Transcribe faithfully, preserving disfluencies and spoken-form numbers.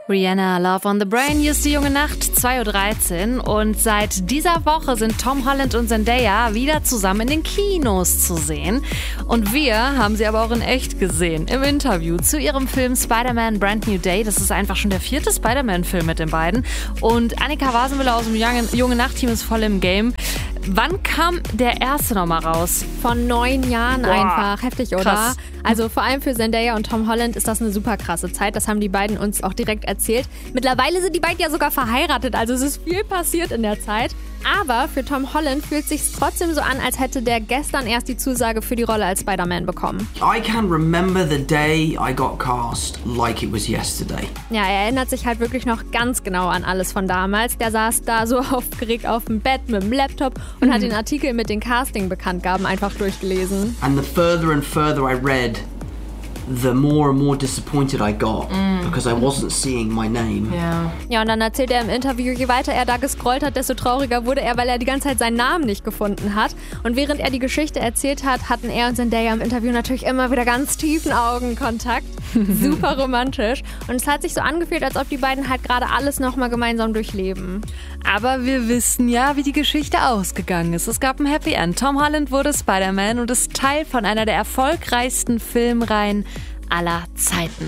Rihanna, Love on the Brain, hier ist die junge Nacht, zwei Uhr dreizehn und seit dieser Woche sind Tom Holland und Zendaya wieder zusammen in den Kinos zu sehen. Und wir haben sie aber auch in echt gesehen, im Interview zu ihrem Film Spider-Man Brand New Day. Das ist einfach schon der vierte Spider-Man-Film mit den beiden. Und Annika Wasenwiller aus dem junge Nacht-Team ist voll im Game. Wann kam der erste nochmal raus? Vor neun Jahren Boah, einfach. Heftig, oder? krass. Also vor allem für Zendaya und Tom Holland ist das eine super krasse Zeit. Das haben die beiden uns auch direkt erzählt. Mittlerweile sind die beiden ja sogar verheiratet, also es ist viel passiert in der Zeit. Aber für Tom Holland fühlt es sich trotzdem so an, als hätte der gestern erst die Zusage für die Rolle als Spider-Man bekommen. I can remember the day I got cast like it was yesterday. Ja, er erinnert sich halt wirklich noch ganz genau an alles von damals. Der saß da so aufgeregt auf dem Bett mit dem Laptop und hat den Artikel mit den Casting-Bekanntgaben einfach durchgelesen. And the further and further I read, the more and more disappointed I got mm. because I wasn't seeing my name. Ja. Ja, und dann erzählt er im Interview, je weiter er da gescrollt hat, desto trauriger wurde er, weil er die ganze Zeit seinen Namen nicht gefunden hat. Und während er die Geschichte erzählt hat, hatten er und Zendaya im Interview natürlich immer wieder ganz tiefen Augenkontakt. Super romantisch. Und es hat sich so angefühlt, als ob die beiden halt gerade alles nochmal gemeinsam durchleben. Aber wir wissen ja, wie die Geschichte ausgegangen ist. Es gab ein Happy End. Tom Holland wurde Spider-Man und ist Teil von einer der erfolgreichsten Filmreihen aller Zeiten.